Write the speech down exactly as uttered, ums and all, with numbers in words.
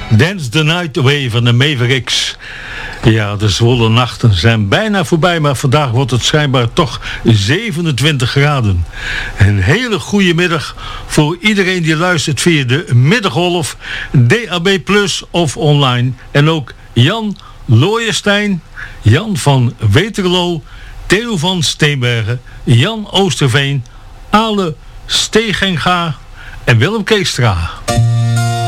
Dance the Night Away van de Mavericks. Ja, de zwolle nachten zijn bijna voorbij, maar vandaag wordt het schijnbaar toch zevenentwintig graden. Een hele goede middag voor iedereen die luistert via de Middengolf, D A B plus of online. En ook Jan Looijenstein, Jan van Weterlo, Theo van Steenbergen, Jan Oosterveen, Ale Stegenga en Willem Keestra.